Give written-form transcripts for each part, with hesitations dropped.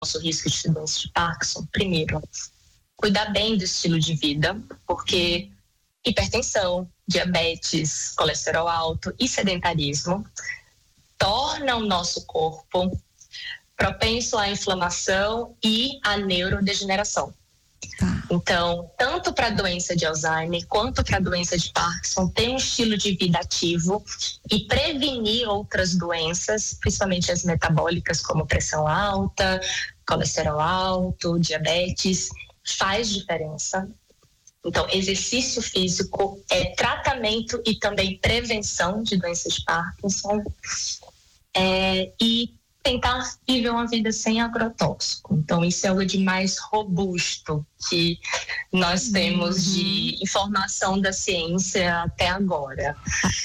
nosso risco de doença de Parkinson? Primeiro, cuidar bem do estilo de vida, porque hipertensão, diabetes, colesterol alto e sedentarismo tornam o nosso corpo propenso à inflamação e à neurodegeneração. Então, tanto para a doença de Alzheimer quanto para a doença de Parkinson, ter um estilo de vida ativo e prevenir outras doenças, principalmente as metabólicas, como pressão alta, colesterol alto, diabetes, faz diferença. Então, exercício físico é tratamento e também prevenção de doenças de Parkinson. E tentar viver uma vida sem agrotóxico. Então, isso é algo de mais robusto que nós temos de informação da ciência até agora.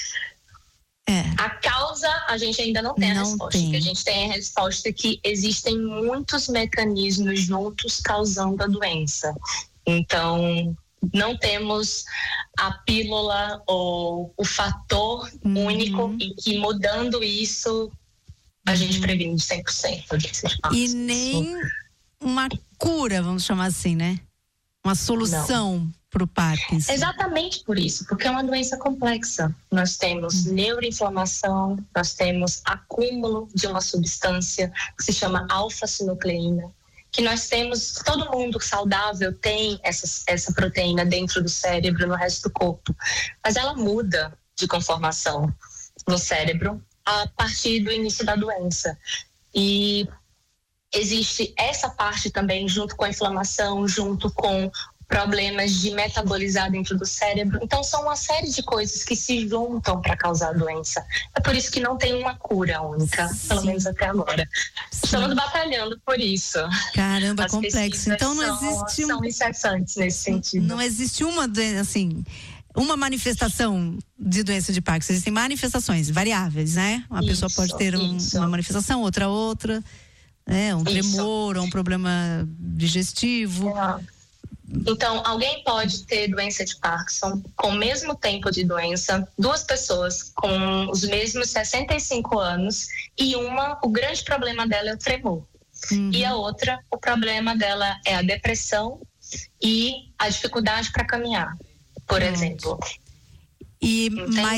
A causa, a gente ainda não tem a resposta. A gente tem a resposta que existem muitos mecanismos juntos causando a doença. Então, não temos a pílula ou o fator único e que mudando isso a gente previne de 100% de Parkinson. E nem uma cura, vamos chamar assim, né? Uma solução para o Parkinson. Exatamente por isso, porque é uma doença complexa. Nós temos neuroinflamação, nós temos acúmulo de uma substância que se chama alfa-sinucleína, que nós temos, todo mundo saudável tem essa proteína dentro do cérebro, no resto do corpo, mas ela muda de conformação no cérebro a partir do início da doença. E existe essa parte também junto com a inflamação, junto com problemas de metabolizar dentro do cérebro. Então, são uma série de coisas que se juntam para causar a doença. É por isso que não tem uma cura única, pelo menos até agora. Estamos batalhando por isso. Caramba, as complexo. Então, não existe são incessantes nesse sentido. Não existe uma doença, assim, uma manifestação de doença de Parkinson. Existem manifestações variáveis, né? Uma pessoa pode ter uma manifestação, outra, um tremor, ou um problema digestivo. Então, alguém pode ter doença de Parkinson com o mesmo tempo de doença, duas pessoas com os mesmos 65 anos, e o grande problema dela é o tremor. E a outra, o problema dela é a depressão e a dificuldade para caminhar, por exemplo. E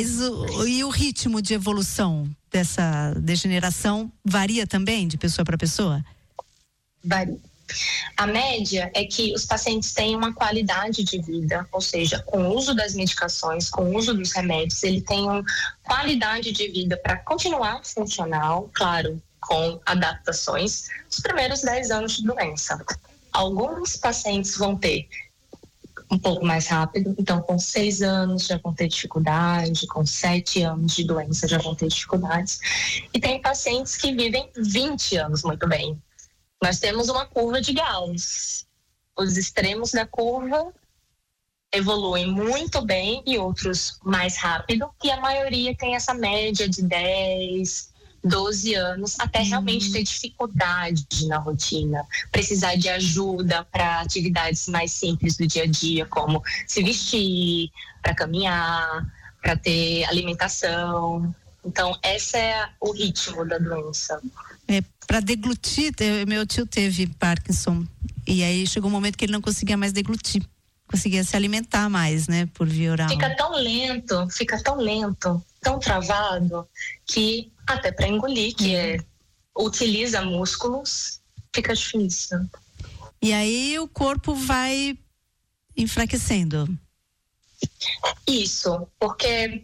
o ritmo de evolução dessa degeneração varia também de pessoa para pessoa? Varia. A média é que os pacientes têm uma qualidade de vida, ou seja, com o uso das medicações, com o uso dos remédios, ele tem uma qualidade de vida para continuar funcional, claro, com adaptações, os primeiros 10 anos de doença. Alguns pacientes vão ter um pouco mais rápido, então com 6 anos já vão ter dificuldade, com 7 anos de doença já vão ter dificuldades. E tem pacientes que vivem 20 anos muito bem. Nós temos uma curva de Gauss. Os extremos da curva evoluem muito bem e outros mais rápido, e a maioria tem essa média de 10, 12 anos, até realmente ter dificuldade na rotina, precisar de ajuda para atividades mais simples do dia a dia, como se vestir, para caminhar, para ter alimentação. Então, esse é o ritmo da doença. Para deglutir, meu tio teve Parkinson, e aí chegou um momento que ele não conseguia mais deglutir, conseguia se alimentar mais, né, por via oral. Fica tão lento, tão travado, que até para engolir, que utiliza músculos, fica difícil. E aí o corpo vai enfraquecendo. Isso, porque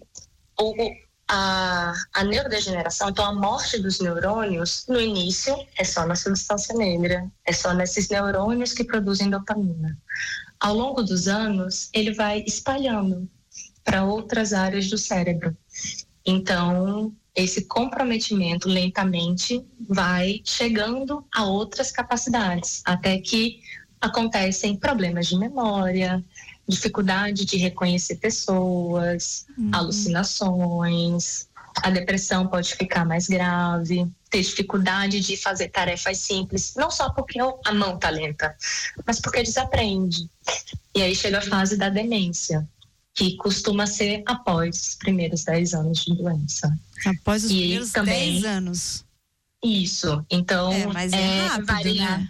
a neurodegeneração, então a morte dos neurônios, no início é só na substância negra, é só nesses neurônios que produzem dopamina. Ao longo dos anos, ele vai espalhando para outras áreas do cérebro. Então, esse comprometimento lentamente vai chegando a outras capacidades, até que acontecem problemas de memória, dificuldade de reconhecer pessoas, alucinações, a depressão pode ficar mais grave, ter dificuldade de fazer tarefas simples, não só porque a mão tá lenta, mas porque desaprende. E aí chega a fase da demência, que costuma ser após os primeiros 10 anos de doença. Após os primeiros 10 anos? Isso, então mas é rápido, varia. né?